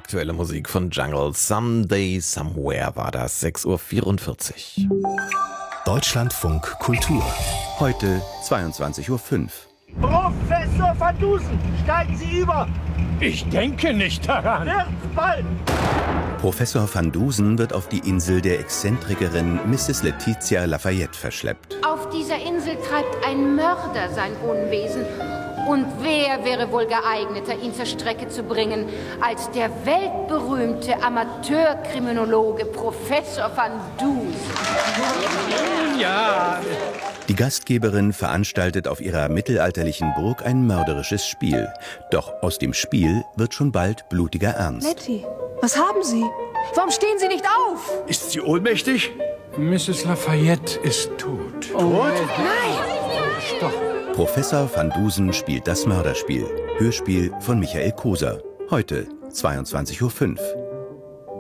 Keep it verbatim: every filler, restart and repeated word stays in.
Aktuelle Musik von Jungle. Someday, Somewhere war das. sechs Uhr vierundvierzig. Deutschlandfunk Kultur. Heute zweiundzwanzig Uhr fünf. Professor Van Dusen, steigen Sie über! Ich denke nicht daran. Wird bald! Professor Van Dusen wird auf die Insel der Exzentrikerin Misses Letizia Lafayette verschleppt. Auf dieser Insel treibt ein Mörder sein Unwesen. Und wer wäre wohl geeigneter, ihn zur Strecke zu bringen, als der weltberühmte Amateurkriminologe Professor Van Dusen? Ja. Die Gastgeberin veranstaltet auf ihrer mittelalterlichen Burg ein mörderisches Spiel. Doch aus dem Spiel wird schon bald blutiger Ernst. Letty, was haben Sie? Warum stehen Sie nicht auf? Ist sie ohnmächtig? Misses Lafayette ist tot. Oh, tot? Nein! Doch. Professor Van Dusen spielt das Mörderspiel. Hörspiel von Michael Koser. Heute zweiundzwanzig Uhr fünf.